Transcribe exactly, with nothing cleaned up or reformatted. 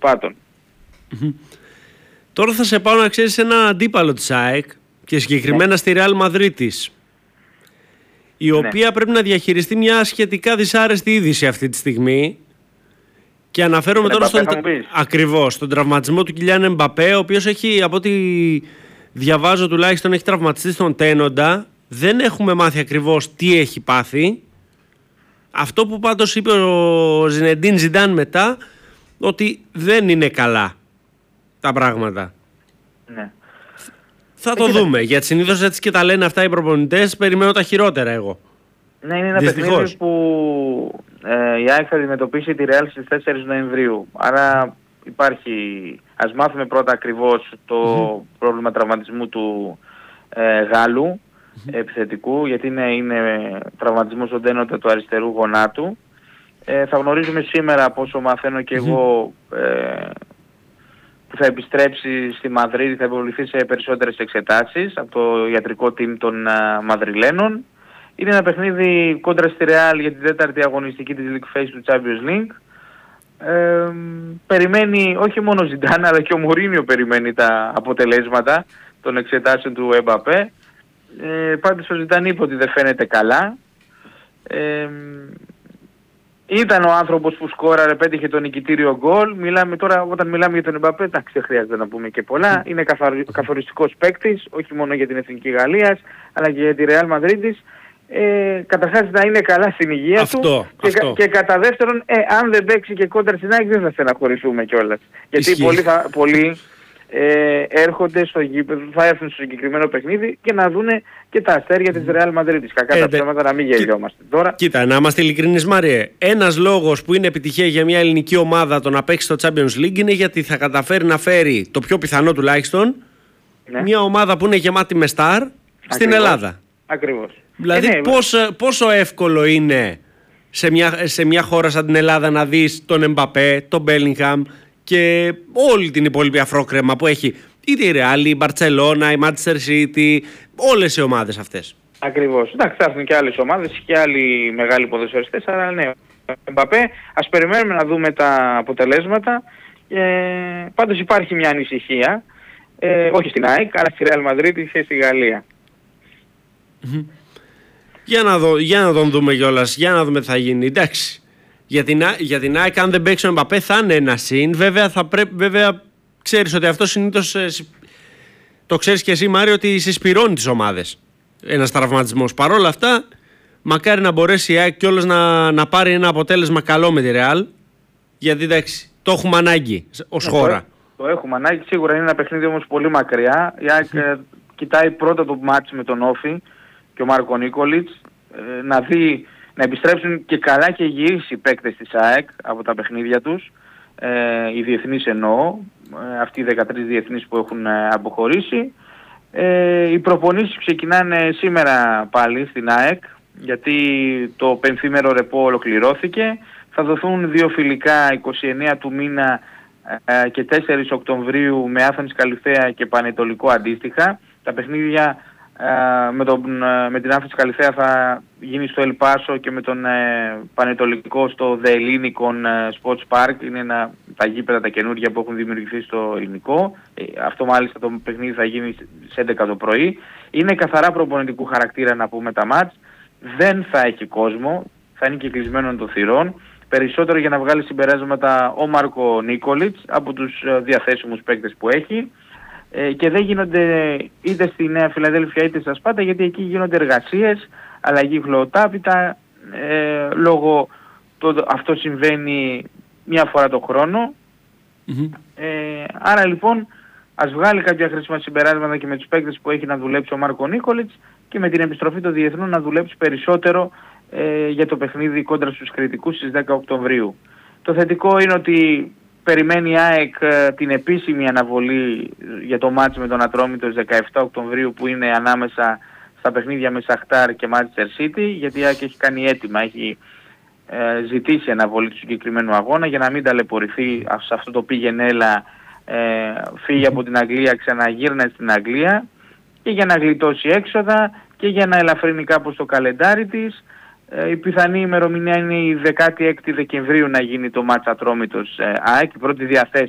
Πάτων. Mm-hmm. Τώρα θα σε πάω να ξέρεις ένα αντίπαλο της ΑΕΚ και συγκεκριμένα ναι. στη Ρεάλ Μαδρίτης, η ναι. οποία πρέπει να διαχειριστεί μια σχετικά δυσάρεστη είδηση αυτή τη στιγμή. Και αναφέρομαι τώρα στον, ακριβώς, στον τραυματισμό του Κιλιάν Εμπαπέ, ο οποίος έχει, από ό,τι διαβάζω τουλάχιστον, έχει τραυματιστεί στον τένοντα. Δεν έχουμε μάθει ακριβώς τι έχει πάθει. Αυτό που πάντως είπε ο Ζινεντίν Ζιντάν μετά, ότι δεν είναι καλά τα πράγματα. Ναι. Θα το δούμε, είναι. γιατί συνήθως έτσι και τα λένε αυτά οι προπονητές. Περιμένω τα χειρότερα εγώ. Ναι, είναι ένα Δυστυχώς. παιχνίδι που ε, η ΑΕΚ θα αντιμετωπίσει τη Real στις τέσσερις Νοεμβρίου. Άρα υπάρχει, ας μάθουμε πρώτα ακριβώς το mm-hmm. πρόβλημα τραυματισμού του ε, Γάλλου mm-hmm. επιθετικού, γιατί είναι, είναι τραυματισμός στον τένοντα του αριστερού γονάτου. Ε, θα γνωρίζουμε σήμερα, από όσο μαθαίνω και mm-hmm. εγώ, ε, που θα επιστρέψει στη Μαδρίτη, θα υποβληθεί σε περισσότερες εξετάσεις από το ιατρικό team των uh, Μαδριλένων. Είναι ένα παιχνίδι κόντρα στη Real για την τέταρτη αγωνιστική της League Phase του Champions League. Ε, περιμένει, όχι μόνο ο Ζιντάν, αλλά και ο Μουρίνιο περιμένει τα αποτελέσματα των εξετάσεων του Εμπαπέ. Ε, πάντως ο Ζιντάν είπε ότι δεν φαίνεται καλά. Ε, Ήταν ο άνθρωπος που σκόραρε, πέτυχε το νικητήριο γκολ. Μιλάμε τώρα, όταν μιλάμε για τον Εμπαπέ, εντάξει, δεν χρειάζεται να πούμε και πολλά. Είναι καθοριστικός παίκτης, όχι μόνο για την Εθνική Γαλλίας, αλλά και για τη Ρεάλ Μαδρίτης. Ε, καταρχάς να είναι καλά στην υγεία αυτό, του και, αυτό. και κατά δεύτερον, ε, αν δεν παίξει και κόντρα στην ΑΕΚ δεν θα στεναχωρηθούμε κιόλας. Γιατί πολλοί, θα, πολλοί ε, έρχονται στο γήπεδο, θα έρθουν στο συγκεκριμένο παιχνίδι και να δούνε και τα αστέρια της Real Madrid. Κακά ε, τα ψέματα, να μην γελιόμαστε τώρα. Κοίτα, να είμαστε ειλικρινείς, Μάριε. Ένας λόγος που είναι επιτυχία για μια ελληνική ομάδα το να παίξει στο Champions League είναι γιατί θα καταφέρει να φέρει, το πιο πιθανό τουλάχιστον, ναι. μια ομάδα που είναι γεμάτη με στάρ στην Ελλάδα. Ακριβώς. Δηλαδή ε, ναι, πόσο, πόσο εύκολο είναι σε μια, σε μια χώρα σαν την Ελλάδα να δεις τον Εμπαπέ, τον Μπέλιγχαμ και όλη την υπόλοιπη αφρόκρεμα που έχει είτε η Real, η Μπαρτσελώνα, η Manchester City, όλες οι ομάδες αυτές. Ακριβώς. Εντάξει, θα έρθουν και άλλες ομάδες και άλλοι μεγάλοι ποδοσφαιριστές, αλλά ναι, Εμπαπέ, ας περιμένουμε να δούμε τα αποτελέσματα. Ε, πάντως υπάρχει μια ανησυχία, ε, όχι στην ΑΕΚ, αλλά στη Real Madrid και στη Γαλλία. Mm-hmm. Για να, δω, για να τον δούμε κιόλας, για να δούμε τι θα γίνει. Εντάξει. Για την, για την ΑΕΚ, αν δεν παίξει ο Εμπαπέ, θα είναι ένα συν. Βέβαια, θα πρέπει, βέβαια ξέρεις ότι αυτό συνήθως. Το ξέρεις και εσύ, Μάριο, ότι συσπυρώνει τις ομάδες. Ένας τραυματισμός. Παρ' όλα αυτά, μακάρι να μπορέσει η ΑΕΚ κιόλας να, να πάρει ένα αποτέλεσμα καλό με τη Real. Γιατί εντάξει, το έχουμε ανάγκη ως ναι, χώρα. Το, το έχουμε ανάγκη. Σίγουρα είναι ένα παιχνίδι όμως πολύ μακριά. Η ΑΕΚ mm. κοιτάει πρώτα το μάτσι με τον Όφη και ο Μάρκο Νίκολιτς, ε, να δει, να επιστρέψουν και καλά και υγιείς οι παίκτες της ΑΕΚ από τα παιχνίδια τους, ε, οι διεθνείς εννοώ, ε, αυτοί οι δεκατρείς διεθνείς που έχουν ε, αποχωρήσει. Ε, οι προπονήσεις ξεκινάνε σήμερα πάλι στην ΑΕΚ, γιατί το πενθήμερο ρεπό ολοκληρώθηκε. Θα δοθούν δύο φιλικά εικοστή ενάτη του μήνα ε, και τέσσερις Οκτωβρίου με Άθωνης Καλυθέα και Πανετολικό αντίστοιχα. Τα παιχνίδια Uh, με, τον, uh, με την Άθληση Καλυθέα θα γίνει στο Ελπάσο και με τον uh, Πανετολικό στο The Ελληνικon uh, Sports Park. Είναι ένα, τα γήπεδα τα καινούργια που έχουν δημιουργηθεί στο ελληνικό. Ε, αυτό μάλιστα το παιχνίδι θα γίνει στις έντεκα το πρωί. Είναι καθαρά προπονητικού χαρακτήρα να πούμε τα μάτς. Δεν θα έχει κόσμο, θα είναι και κλεισμένο των θυρών. Περισσότερο για να βγάλει συμπεράσματα ο Μάρκο Νίκολιτς από τους uh, διαθέσιμους παίκτες που έχει. Ε, και δεν γίνονται είτε στη Νέα Φιλαδέλφια είτε στα Σπάτα, γιατί εκεί γίνονται εργασίες, αλλαγή χλωοτάπητα, ε, λόγω το, αυτό συμβαίνει μια φορά το χρόνο. Mm-hmm. Ε, άρα λοιπόν ας βγάλει κάποια χρήσιμα συμπεράσματα και με τους παίκτες που έχει να δουλέψει ο Μάρκο Νίκολιτς και με την επιστροφή των διεθνών να δουλέψει περισσότερο ε, για το παιχνίδι κόντρα στους Κρητικούς στις δέκα Οκτωβρίου. Το θετικό είναι ότι περιμένει η ΑΕΚ την επίσημη αναβολή για το μάτς με τον Ατρόμητο δεκαεπτά Οκτωβρίου, που είναι ανάμεσα στα παιχνίδια με Σαχτάρ και Manchester City, γιατί η ΑΕΚ έχει κάνει αίτημα, έχει ε, ζητήσει αναβολή του συγκεκριμένου αγώνα για να μην ταλαιπωρηθεί σε αυτό το πήγαινε έλα, ε, φύγει από την Αγγλία, ξαναγύρνε στην Αγγλία, και για να γλιτώσει έξοδα και για να ελαφρύνει κάπως το καλεντάρι της. Η πιθανή ημερομηνία είναι η δεκαέξι Δεκεμβρίου να γίνει το μάτς Ατρόμητος ΑΕΚ, η πρώτη διαθέση